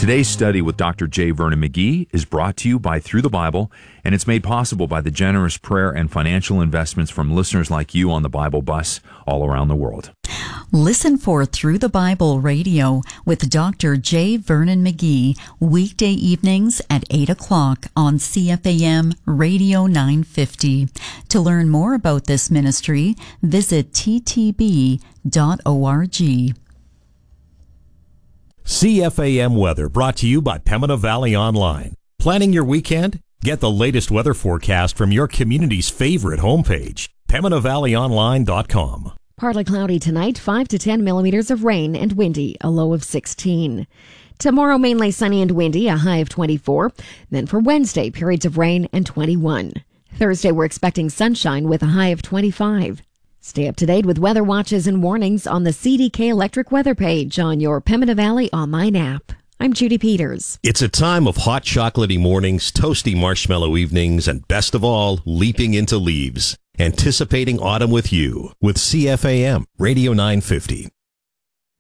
Today's study with Dr. J. Vernon McGee is brought to you by Through the Bible, and it's made possible by the generous prayer and financial investments from listeners like you on the Bible bus all around the world. Listen for Through the Bible Radio with Dr. J. Vernon McGee, weekday evenings at 8 o'clock on CFAM Radio 950. To learn more about this ministry, visit ttb.org. CFAM Weather brought to you by Pembina Valley Online. Planning your weekend? Get the latest weather forecast from your community's favorite homepage, PembinaValleyOnline.com. Partly cloudy tonight, 5 to 10 millimeters of rain and windy, a low of 16. Tomorrow, mainly sunny and windy, a high of 24. Then for Wednesday, periods of rain and 21. Thursday, we're expecting sunshine with a high of 25. Stay up to date with weather watches and warnings on the CDK Electric weather page on your Pembina Valley online app. I'm Judy Peters. It's a time of hot chocolatey mornings, toasty marshmallow evenings, and best of all, leaping into leaves. Anticipating autumn with you with CFAM Radio 950.